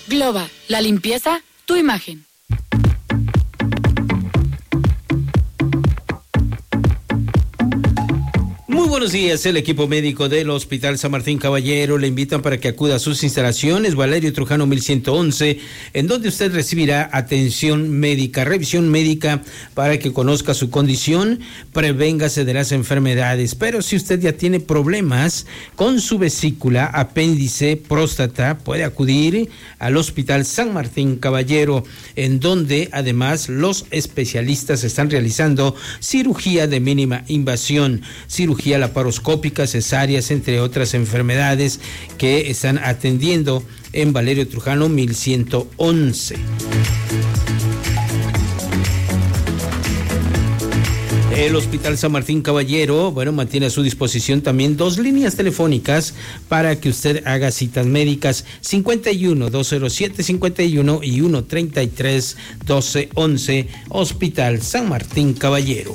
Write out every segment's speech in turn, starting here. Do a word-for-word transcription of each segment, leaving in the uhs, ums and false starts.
Globa, la limpieza, tu imagen. Muy buenos días, el equipo médico del Hospital San Martín Caballero le invitan para que acuda a sus instalaciones, Valerio Trujano mil ciento once, en donde usted recibirá atención médica, revisión médica para que conozca su condición, prevéngase de las enfermedades. Pero si usted ya tiene problemas con su vesícula, apéndice, próstata, puede acudir al Hospital San Martín Caballero, en donde además los especialistas están realizando cirugía de mínima invasión, cirugía laparoscópica, cesáreas, entre otras enfermedades que están atendiendo en Valerio Trujano mil ciento once. El Hospital San Martín Caballero, bueno, mantiene a su disposición también dos líneas telefónicas para que usted haga citas médicas: cincuenta y uno, dos cero siete, cincuenta y uno y uno treinta y tres, doce once, Hospital San Martín Caballero.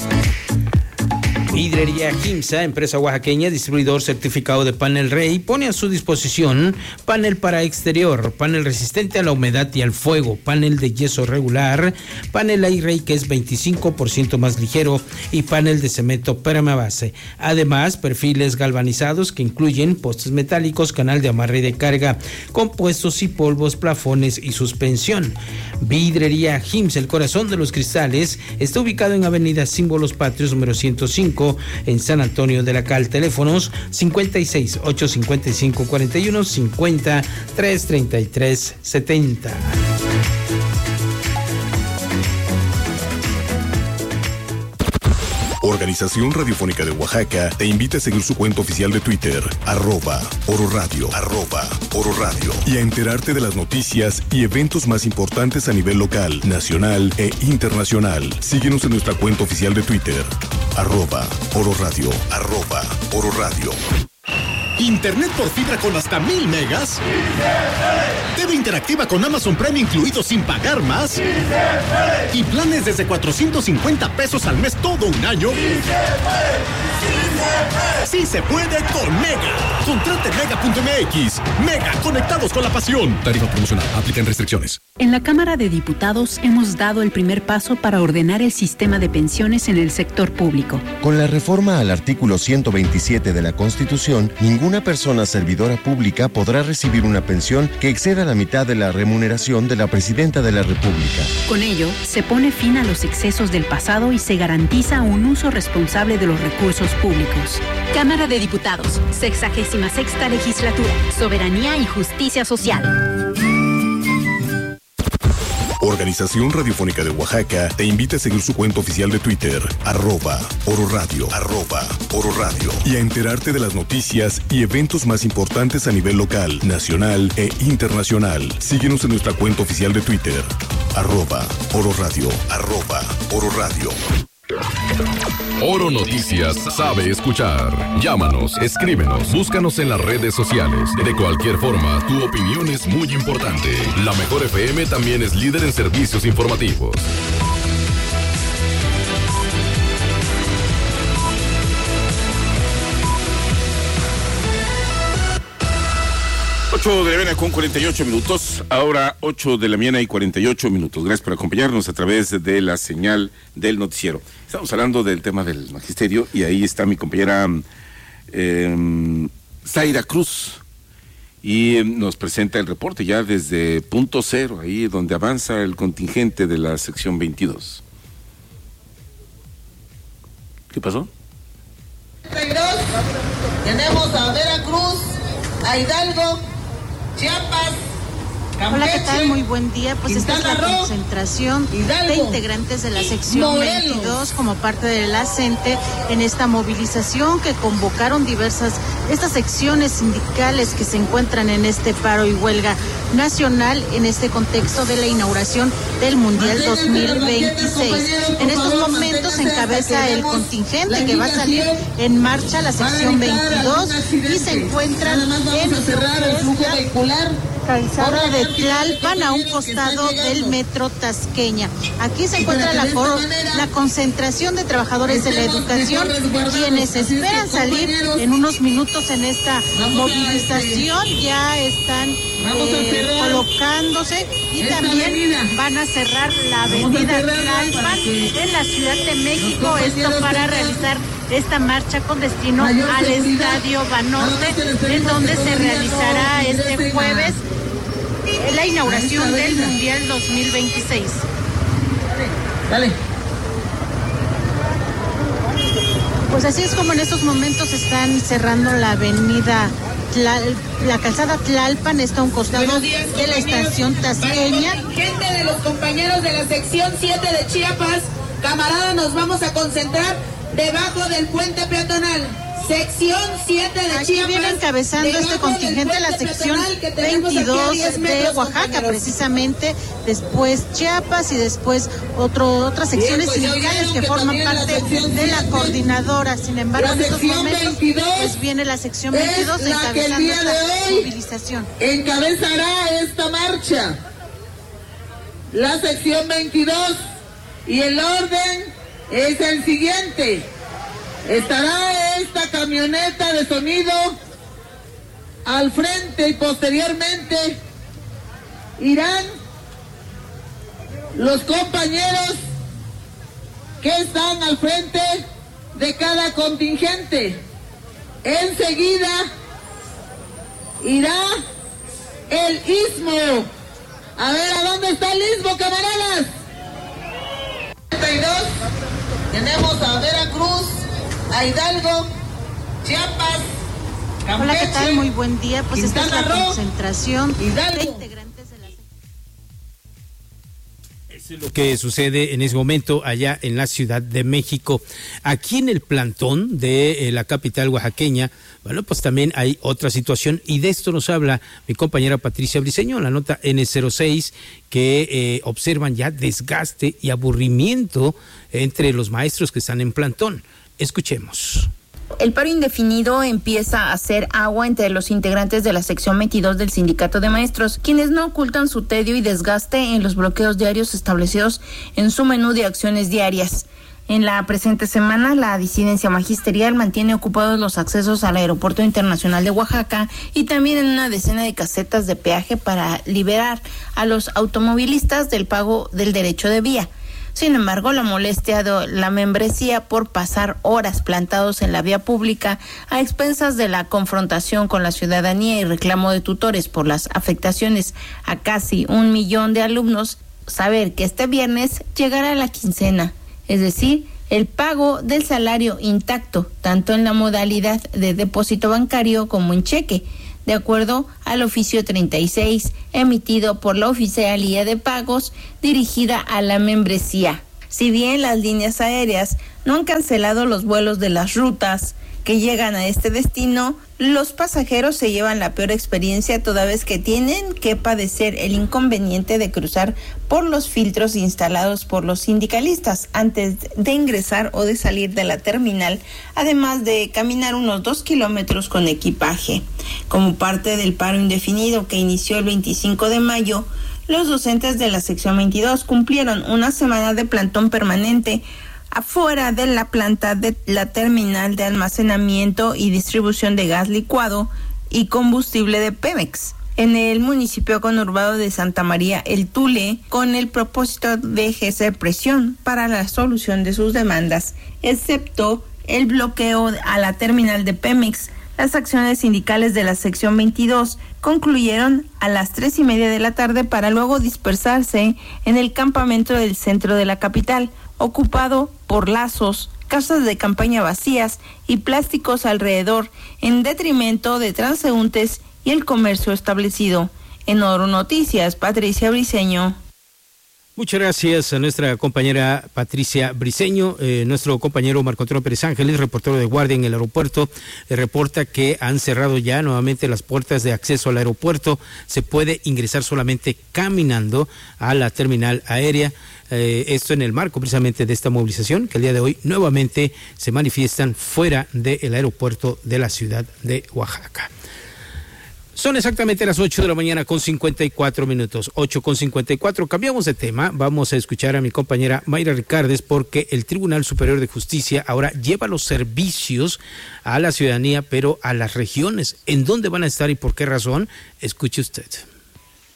Vidrería Gimsa, empresa oaxaqueña, distribuidor certificado de Panel Rey, pone a su disposición panel para exterior, panel resistente a la humedad y al fuego, panel de yeso regular, panel Airey que es veinticinco por ciento más ligero y panel de cemento permabase. Además, perfiles galvanizados que incluyen postes metálicos, canal de amarre y de carga, compuestos y polvos, plafones y suspensión. Vidrería Gimsa, el corazón de los cristales, está ubicado en Avenida Símbolos Patrios número ciento cinco en San Antonio de la Cal. Teléfonos cincuenta y seis, ochocientos cincuenta y cinco, cuarenta y uno, cincuenta, trescientos treinta y tres, setenta. Organización Radiofónica de Oaxaca te invita a seguir su cuenta oficial de Twitter, arroba Oro Radio, arroba Oro Radio, y a enterarte de las noticias y eventos más importantes a nivel local, nacional e internacional. Síguenos en nuestra cuenta oficial de Twitter, arroba Oro Radio, arroba Oro Radio. ¿Internet por fibra con hasta mil megas? ¿T V interactiva con Amazon Prime incluido sin pagar más? ¿Y planes desde cuatrocientos cincuenta pesos al mes todo un año? ¡Sí se puede con Mega! Contrate Mega punto M X. Mega, conectados con la pasión. Tarifa promocional, aplican restricciones. En la Cámara de Diputados hemos dado el primer paso para ordenar el sistema de pensiones en el sector público. Con la reforma al artículo ciento veintisiete de la Constitución, ninguna persona servidora pública podrá recibir una pensión que exceda la mitad de la remuneración de la Presidenta de la República. Con ello, se pone fin a los excesos del pasado y se garantiza un uso responsable de los recursos públicos. Cámara de Diputados, sexagésima sexta legislatura, soberanía y justicia social. Organización Radiofónica de Oaxaca te invita a seguir su cuenta oficial de Twitter, arroba Oro Radio, arroba Oro Radio, y a enterarte de las noticias y eventos más importantes a nivel local, nacional e internacional. Síguenos en nuestra cuenta oficial de Twitter, arroba Oro Radio, arroba Oro Radio. Oro Noticias sabe escuchar. Llámanos, escríbenos, búscanos en las redes sociales. De cualquier forma, tu opinión es muy importante. La Mejor F M también es líder en servicios informativos. ocho de la mañana con cuarenta y ocho minutos, ahora ocho de la mañana y cuarenta y ocho minutos. Gracias por acompañarnos a través de la señal del noticiero. Estamos hablando del tema del magisterio y ahí está mi compañera eh, Zaira Cruz y eh, nos presenta el reporte ya desde punto cero, ahí donde avanza el contingente de la sección veintidós. ¿Qué pasó? Tenemos a Veracruz, a Hidalgo, Chiapas, Campeche. Hola, ¿qué tal? Muy buen día. Pues esta es la concentración Hidalgo, de integrantes de la sección Morelos, veintidós como parte de la CENTE en esta movilización que convocaron diversas estas secciones sindicales que se encuentran en este paro y huelga nacional en este contexto de la inauguración del Mundial dos mil veintiséis. En estos momentos encabeza el contingente que va a salir en marcha la sección veintidós y se encuentran en la calzada de Tlalpan a un costado del metro Tasqueña. Aquí se encuentra la, la concentración de trabajadores de la educación, quienes esperan salir en unos minutos en esta movilización. Ya están eh, colocándose y también van a cerrar la avenida Tlalpan en la Ciudad de México, esto para realizar esta marcha con destino al Estadio Banorte, en donde se realizará este jueves la inauguración del Mundial dos mil veintiséis. Dale. Pues así es como en estos momentos están cerrando la avenida, Tlal, la calzada Tlalpan, está a un costado días, de la estación Tasqueña. Gente de los compañeros de la sección siete de Chiapas, camarada, nos vamos a concentrar debajo del puente peatonal. Sección siete de Aquí Chiapas. viene encabezando este contingente la sección veintidós de Oaxaca, precisamente, después Chiapas y después otro, otras secciones pues sindicales que, que forman parte de la coordinadora. Sin embargo, en estos momentos veintidós, pues viene la sección veintidós encabezando esta movilización. Encabezará esta marcha la sección veintidós y el orden es el siguiente. Estará esta camioneta de sonido al frente y posteriormente irán los compañeros que están al frente de cada contingente. Enseguida irá el istmo. A ver, ¿a dónde está el istmo, camaradas? treinta y dos, tenemos a Veracruz, a Hidalgo, Chiapas, Campeche. Hola, ¿qué tal? Muy buen día. Pues esta es la concentración Hidalgo. de integrantes de la... Eso es lo que sucede en ese momento allá en la Ciudad de México. Aquí en el plantón de eh, la capital oaxaqueña, bueno, pues también hay otra situación y de esto nos habla mi compañera Patricia Briceño, la nota ene cero seis, que eh, observan ya desgaste y aburrimiento entre los maestros que están en plantón. Escuchemos. El paro indefinido empieza a hacer agua entre los integrantes de la sección veintidós del Sindicato de Maestros, quienes no ocultan su tedio y desgaste en los bloqueos diarios establecidos en su menú de acciones diarias. En la presente semana, la disidencia magisterial mantiene ocupados los accesos al Aeropuerto Internacional de Oaxaca y también en una decena de casetas de peaje para liberar a los automovilistas del pago del derecho de vía. Sin embargo, la molestia de la membresía por pasar horas plantados en la vía pública a expensas de la confrontación con la ciudadanía y reclamo de tutores por las afectaciones a casi un millón de alumnos, saber que este viernes llegará la quincena, es decir, el pago del salario intacto, tanto en la modalidad de depósito bancario como en cheque, de acuerdo al oficio treinta y seis emitido por la Oficialía de Pagos dirigida a la membresía. Si bien las líneas aéreas no han cancelado los vuelos de las rutas que llegan a este destino, los pasajeros se llevan la peor experiencia toda vez que tienen que padecer el inconveniente de cruzar por los filtros instalados por los sindicalistas antes de ingresar o de salir de la terminal, además de caminar unos dos kilómetros con equipaje. Como parte del paro indefinido que inició el veinticinco de mayo, los docentes de la sección veintidós cumplieron una semana de plantón permanente afuera de la planta de la terminal de almacenamiento y distribución de gas licuado y combustible de Pemex en el municipio conurbado de Santa María El Tule, con el propósito de ejercer presión para la solución de sus demandas, excepto el bloqueo a la terminal de Pemex. Las acciones sindicales de la sección veintidós concluyeron a las tres y media de la tarde para luego dispersarse en el campamento del centro de la capital, ocupado por lazos, casas de campaña vacías y plásticos alrededor, en detrimento de transeúntes y el comercio establecido. En Oro Noticias, Patricia Briceño. Muchas gracias a nuestra compañera Patricia Briceño. Eh, nuestro compañero Marco Antonio Pérez Ángeles, reportero de guardia en el aeropuerto, eh, reporta que han cerrado ya nuevamente las puertas de acceso al aeropuerto. Se puede ingresar solamente caminando a la terminal aérea. Eh, esto en el marco precisamente de esta movilización que el día de hoy nuevamente se manifiestan fuera del aeropuerto de la ciudad de Oaxaca. Son exactamente las ocho de la mañana con cincuenta y cuatro minutos, ocho con cincuenta y cuatro. Cambiamos de tema, vamos a escuchar a mi compañera Mayra Ricardes, porque el Tribunal Superior de Justicia ahora lleva los servicios a la ciudadanía, pero a las regiones. ¿En dónde van a estar y por qué razón? Escuche usted.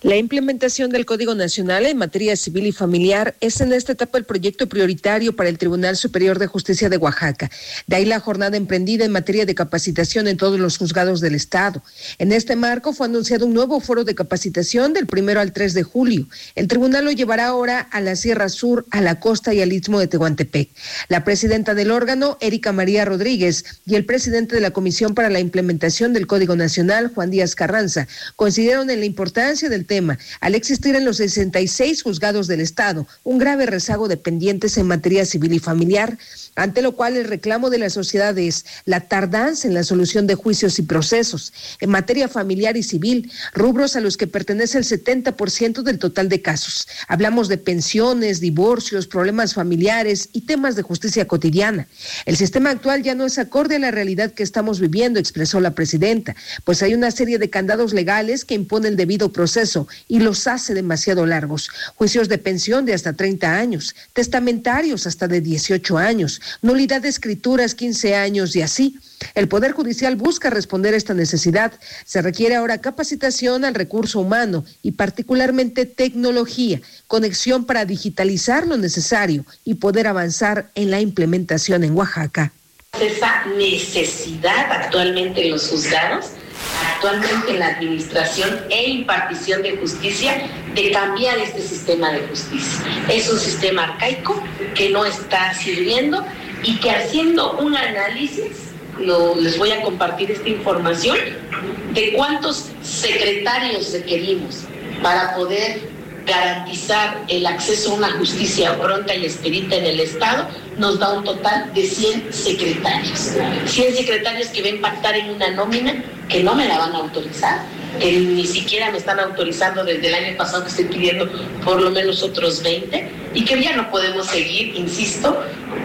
La implementación del Código Nacional en materia civil y familiar es en esta etapa el proyecto prioritario para el Tribunal Superior de Justicia de Oaxaca. De ahí la jornada emprendida en materia de capacitación en todos los juzgados del Estado. En este marco fue anunciado un nuevo foro de capacitación del primero al tres de julio. El tribunal lo llevará ahora a la Sierra Sur, a la costa y al Istmo de Tehuantepec. La presidenta del órgano, Erika María Rodríguez, y el presidente de la Comisión para la Implementación del Código Nacional, Juan Díaz Carranza, coincidieron en la importancia del tema al existir en los sesenta y seis juzgados del Estado un grave rezago de pendientes en materia civil y familiar, ante lo cual el reclamo de la sociedad es la tardanza en la solución de juicios y procesos. En materia familiar y civil, rubros a los que pertenece el setenta por ciento del total de casos. Hablamos de pensiones, divorcios, problemas familiares y temas de justicia cotidiana. El sistema actual ya no es acorde a la realidad que estamos viviendo, expresó la presidenta, pues hay una serie de candados legales que imponen el debido proceso y los hace demasiado largos. Juicios de pensión de hasta treinta años, testamentarios hasta de dieciocho años, nulidad de escrituras quince años y así. El Poder Judicial busca responder a esta necesidad. Se requiere ahora capacitación al recurso humano y particularmente tecnología, conexión para digitalizar lo necesario y poder avanzar en la implementación en Oaxaca. Esa necesidad actualmente en los juzgados, actualmente en la administración e impartición de justicia, de cambiar este sistema de justicia. Es un sistema arcaico que no está sirviendo y que haciendo un análisis, lo, les voy a compartir esta información, de cuántos secretarios requerimos para poder garantizar el acceso a una justicia pronta y expedita en el Estado, nos da un total de cien secretarios. cien secretarios que ven pactar en una nómina que no me la van a autorizar, que ni siquiera me están autorizando desde el año pasado, que estoy pidiendo por lo menos otros veinte, y que ya no podemos seguir, insisto,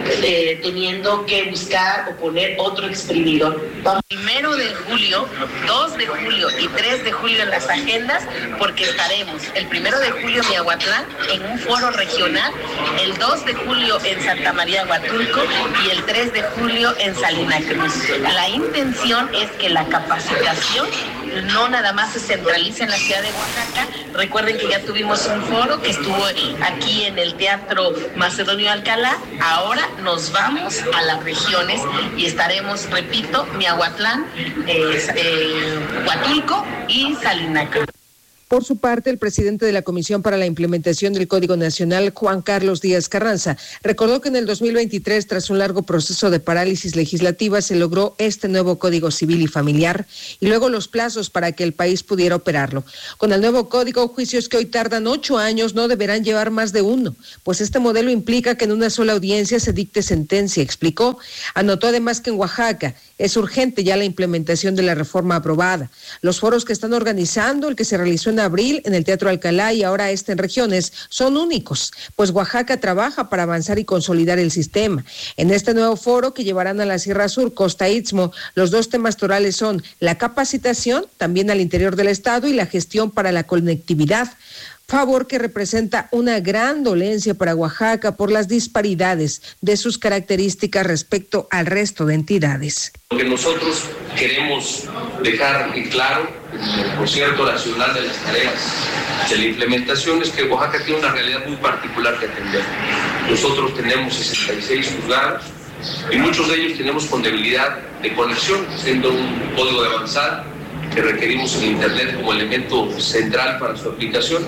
eh, teniendo que buscar o poner otro exprimidor. Primero de julio, dos de julio y tres de julio en las agendas, porque estaremos el primero de julio en Miahuatlán en un foro regional, el dos de julio en Santa María Huatulco y el tres de julio en Salina Cruz. La intención es que la capacitación no nada más se centralice en la ciudad de Oaxaca. Recuerden que ya tuvimos un foro que estuvo aquí en el Teatro Macedonio Alcalá. Ahora nos vamos a las regiones y estaremos, repito, Miahuatlán, eh, eh, Huatulco y Salina Cruz. Por su parte, el presidente de la Comisión para la Implementación del Código Nacional, Juan Carlos Díaz Carranza, recordó que en el dos mil veintitrés, tras un largo proceso de parálisis legislativa, se logró este nuevo Código Civil y Familiar y luego los plazos para que el país pudiera operarlo. Con el nuevo código, juicios que hoy tardan ocho años no deberán llevar más de uno, pues este modelo implica que en una sola audiencia se dicte sentencia, explicó. Anotó además que en Oaxaca es urgente ya la implementación de la reforma aprobada. Los foros que están organizando, el que se realizó en abril en el Teatro Alcalá y ahora este en regiones, son únicos, pues Oaxaca trabaja para avanzar y consolidar el sistema. En este nuevo foro que llevarán a la Sierra Sur, Costa Istmo, los dos temas torales son la capacitación, también al interior del Estado, y la gestión para la conectividad, favor que representa una gran dolencia para Oaxaca por las disparidades de sus características respecto al resto de entidades. Lo que nosotros queremos dejar en claro en el concierto nacional de las tareas de la implementación es que Oaxaca tiene una realidad muy particular que atender. Nosotros tenemos sesenta y seis juzgados y muchos de ellos tenemos con debilidad de conexión, siendo un código de avanzada que requerimos el Internet como elemento central para su aplicación,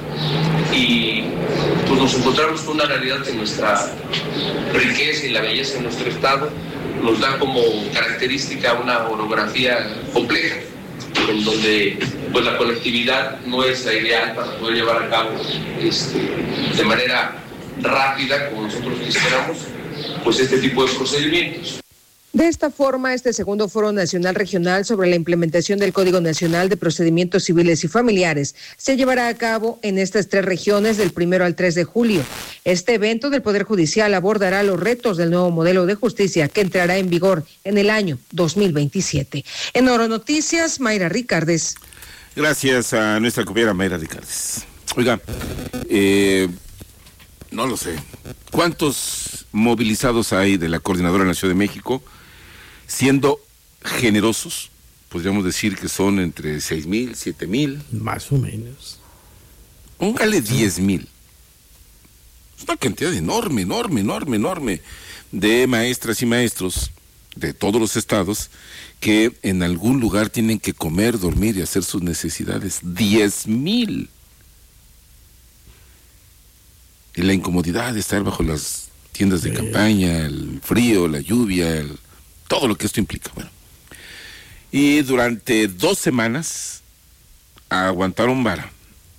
y pues nos encontramos con una realidad que nuestra riqueza y la belleza de nuestro estado nos da como característica una orografía compleja, en donde pues la conectividad no es la ideal para poder llevar a cabo este, de manera rápida, como nosotros quisiéramos, pues este tipo de procedimientos. De esta forma, este segundo Foro Nacional Regional sobre la implementación del Código Nacional de Procedimientos Civiles y Familiares se llevará a cabo en estas tres regiones del primero al tres de julio. Este evento del Poder Judicial abordará los retos del nuevo modelo de justicia que entrará en vigor en el año dos mil veintisiete. En Oro Noticias, Mayra Ricardes. Gracias a nuestra compañera Mayra Ricardes. Oiga, eh, no lo sé. ¿Cuántos movilizados hay de la Coordinadora de la Ciudad de México? Siendo generosos, podríamos decir que son entre seis mil, siete mil. Más o menos. póngale diez mil. Es una cantidad enorme, enorme, enorme, enorme de maestras y maestros de todos los estados que en algún lugar tienen que comer, dormir y hacer sus necesidades. Diez mil. Y la incomodidad de estar bajo las tiendas de campaña, el frío, la lluvia, el, todo lo que esto implica. Bueno, y durante dos semanas aguantaron vara.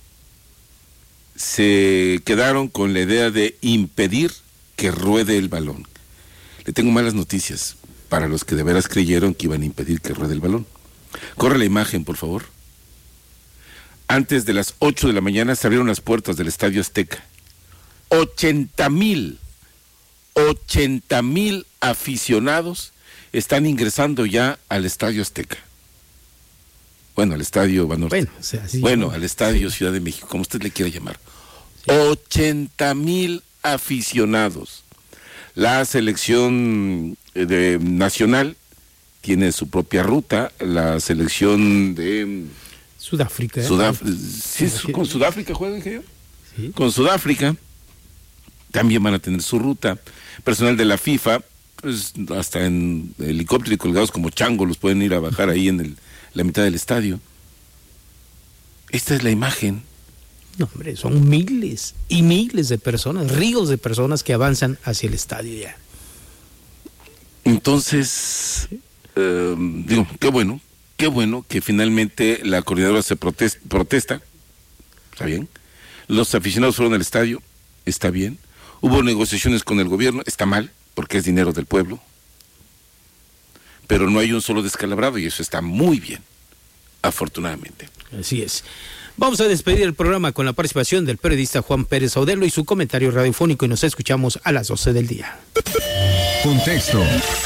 Se quedaron con la idea de impedir que ruede el balón. Le tengo malas noticias para los que de veras creyeron que iban a impedir que ruede el balón. Corre la imagen, por favor. Antes de las ocho de la mañana se abrieron las puertas del Estadio Azteca. ochenta mil, ochenta mil aficionados están ingresando ya al Estadio Azteca. Bueno, al Estadio Banorte. Bueno, o sea, sí, bueno, al Estadio sí. Ciudad de México, como usted le quiera llamar. Sí. ochenta mil aficionados. La selección de, nacional tiene su propia ruta. La selección de Sudáfrica. ¿eh? Sudaf sí, sí, ¿Con Sudáfrica juega, ingeniero? Sí. Con Sudáfrica también van a tener su ruta. Personal de la FIFA, pues hasta en helicópteros y colgados como chango los pueden ir a bajar ahí en el, la mitad del estadio. Esta es la imagen. No, hombre, son miles y miles de personas, ríos de personas que avanzan hacia el estadio ya. Entonces, eh, digo, qué bueno, qué bueno que finalmente la coordinadora se protesta, protesta, está bien. Los aficionados fueron al estadio, está bien. Hubo negociaciones con el gobierno, está mal, porque es dinero del pueblo. Pero no hay un solo descalabrado y eso está muy bien, afortunadamente. Así es. Vamos a despedir el programa con la participación del periodista Juan Pérez Audelo y su comentario radiofónico y nos escuchamos a las doce del día. Contexto.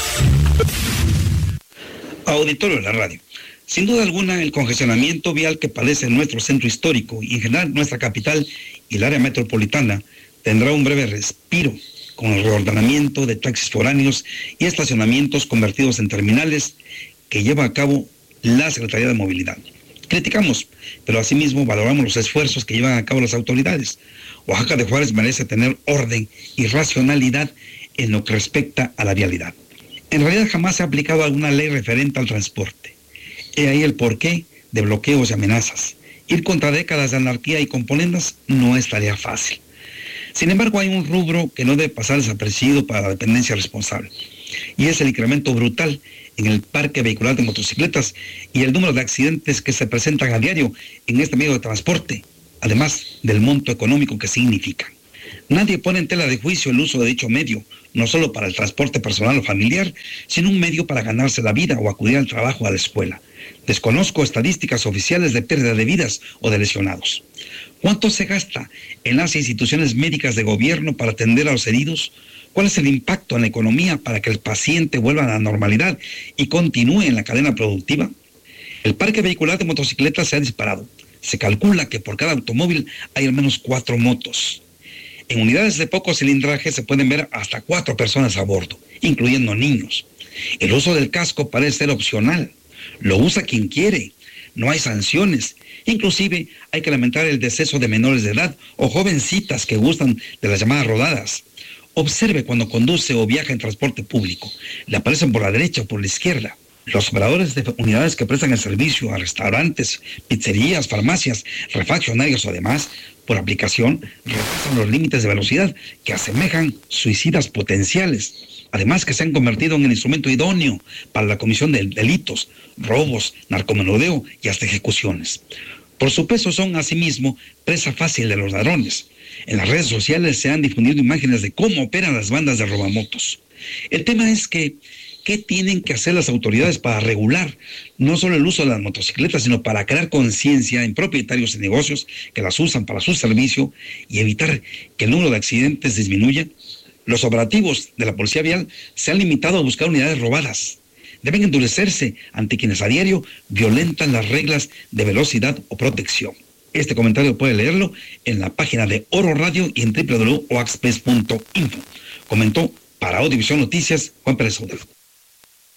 Auditorio de la radio. Sin duda alguna, el congestionamiento vial que padece nuestro centro histórico y en general nuestra capital y el área metropolitana tendrá un breve respiro con el reordenamiento de taxis foráneos y estacionamientos convertidos en terminales que lleva a cabo la Secretaría de Movilidad. Criticamos, pero asimismo valoramos los esfuerzos que llevan a cabo las autoridades. Oaxaca de Juárez merece tener orden y racionalidad en lo que respecta a la vialidad. En realidad jamás se ha aplicado alguna ley referente al transporte. He ahí el porqué de bloqueos y amenazas. Ir contra décadas de anarquía y componendas no es tarea fácil. Sin embargo, hay un rubro que no debe pasar desapercibido para la dependencia responsable, y es el incremento brutal en el parque vehicular de motocicletas y el número de accidentes que se presentan a diario en este medio de transporte, además del monto económico que significa. Nadie pone en tela de juicio el uso de dicho medio, no solo para el transporte personal o familiar, sino un medio para ganarse la vida o acudir al trabajo o a la escuela. Desconozco estadísticas oficiales de pérdida de vidas o de lesionados. ¿Cuánto se gasta en las instituciones médicas de gobierno para atender a los heridos? ¿Cuál es el impacto en la economía para que el paciente vuelva a la normalidad y continúe en la cadena productiva? El parque vehicular de motocicletas se ha disparado. Se calcula que por cada automóvil hay al menos cuatro motos. En unidades de poco cilindraje se pueden ver hasta cuatro personas a bordo, incluyendo niños. El uso del casco parece ser opcional. Lo usa quien quiere. No hay sanciones. Inclusive hay que lamentar el deceso de menores de edad o jovencitas que gustan de las llamadas rodadas. Observe cuando conduce o viaja en transporte público. Le aparecen por la derecha o por la izquierda. Los operadores de unidades que prestan el servicio a restaurantes, pizzerías, farmacias, refaccionarios o demás, por aplicación, rebasan los límites de velocidad que asemejan suicidas potenciales. Además que se han convertido en el instrumento idóneo para la comisión de delitos, robos, narcomenudeo y hasta ejecuciones. Por su peso son asimismo presa fácil de los ladrones. En las redes sociales se han difundido imágenes de cómo operan las bandas de robamotos. El tema es que, ¿qué tienen que hacer las autoridades para regular no solo el uso de las motocicletas, sino para crear conciencia en propietarios de negocios que las usan para su servicio y evitar que el número de accidentes disminuya? Los operativos de la Policía Vial se han limitado a buscar unidades robadas. Deben endurecerse ante quienes a diario violentan las reglas de velocidad o protección. Este comentario puede leerlo en la página de Oro Radio y en doble u doble u doble u punto oaxpress punto info. Comentó para Audiovisión Noticias Juan Pérez Audelo.